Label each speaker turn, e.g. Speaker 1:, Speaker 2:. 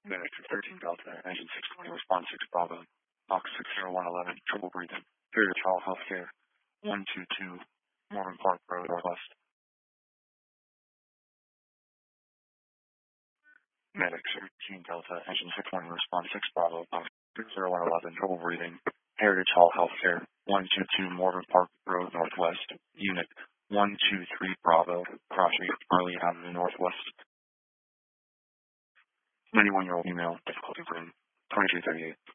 Speaker 1: Medic 13 Delta, engine 620, response 6 Bravo, box 60111, trouble breathing, Period Child Healthcare, 122, Morgan Park Road, Northwest. Medic 13 Delta, engine 620, response 6 Bravo, box 60111, trouble breathing, Heritage Hall Healthcare, 122 Morgan Park Road, Northwest, Unit 123 Bravo, Crosby, Early Avenue, Northwest. 91-year-old female, difficulty breathing, 2338.